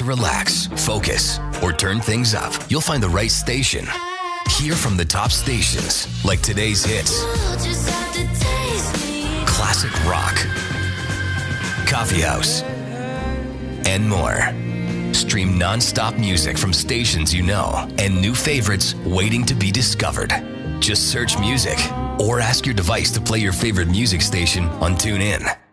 to relax, focus, or turn things up, you'll find the right station. Hear from the top stations like today's hits, classic rock, coffee house, and more. Stream non-stop music from stations you know and new favorites waiting to be discovered. Just search music or ask your device to play your favorite music station on TuneIn.